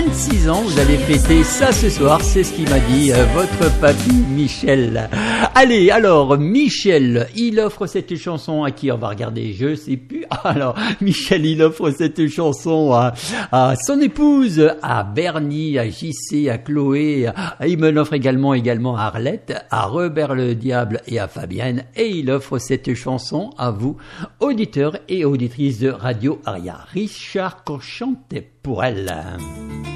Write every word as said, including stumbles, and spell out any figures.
vingt-six ans, vous allez fêter ça ce soir, c'est ce qu'il m'a dit euh, votre papy Michel. Allez, alors Michel, il offre cette chanson à qui? On va regarder, je sais plus. Alors Michel, il offre cette chanson à, à son épouse, à Bernie, à J C, à Chloé. À, il me l'offre également également à Arlette, à Robert le Diable et à Fabienne. Et il offre cette chanson à vous, auditeurs et auditrices de Radio Aria. Richard chante pour elle.